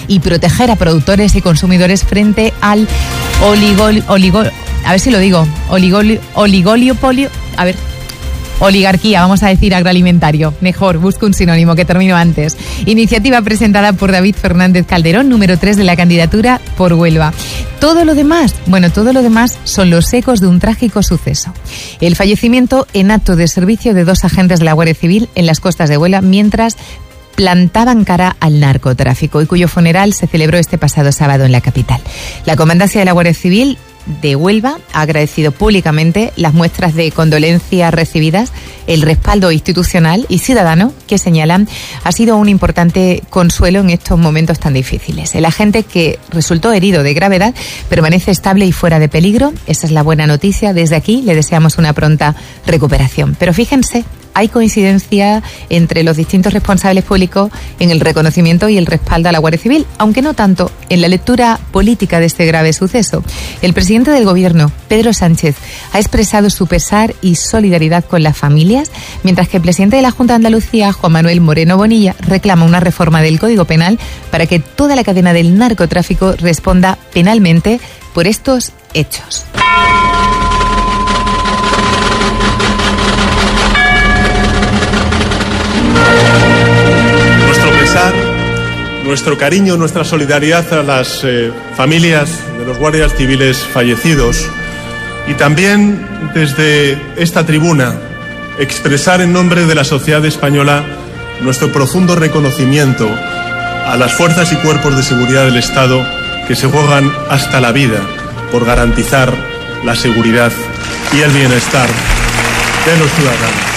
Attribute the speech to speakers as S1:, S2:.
S1: y proteger a productores y consumidores frente al oligarquía, vamos a decir agroalimentario. Mejor, busco un sinónimo que termino antes. Iniciativa presentada por David Fernández Calderón, número 3 de la candidatura por Huelva. Todo lo demás son los ecos de un trágico suceso. El fallecimiento en acto de servicio de 2 agentes de la Guardia Civil en las costas de Huelva mientras plantaban cara al narcotráfico y cuyo funeral se celebró este pasado sábado en la capital. La Comandancia de la Guardia Civil de Huelva ha agradecido públicamente las muestras de condolencia recibidas, el respaldo institucional y ciudadano que señalan ha sido un importante consuelo en estos momentos tan difíciles. El agente, que resultó herido de gravedad, permanece estable y fuera de peligro. Esa es la buena noticia. Desde aquí le deseamos una pronta recuperación. Pero fíjense, hay coincidencia entre los distintos responsables públicos en el reconocimiento y el respaldo a la Guardia Civil, aunque no tanto en la lectura política de este grave suceso. El presidente del Gobierno, Pedro Sánchez, ha expresado su pesar y solidaridad con las familias, mientras que el presidente de la Junta de Andalucía, Juan Manuel Moreno Bonilla, reclama una reforma del Código Penal para que toda la cadena del narcotráfico responda penalmente por estos hechos.
S2: Nuestro cariño, nuestra solidaridad a las familias de los guardias civiles fallecidos, y también desde esta tribuna expresar en nombre de la sociedad española nuestro profundo reconocimiento a las fuerzas y cuerpos de seguridad del Estado que se juegan hasta la vida por garantizar la seguridad y el bienestar de los ciudadanos.